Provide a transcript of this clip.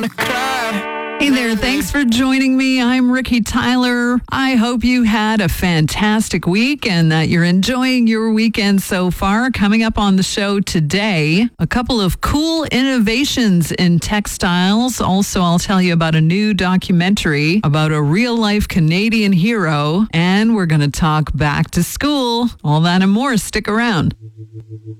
Hey there, thanks for joining me. I'm Ricky Tyler. I hope you had a fantastic week and that you're enjoying your weekend so far. Coming up on the show today, a couple of cool innovations in textiles. Also, I'll tell you about a new documentary about a real-life Canadian hero. And we're going to talk back to school. All that and more. Stick around.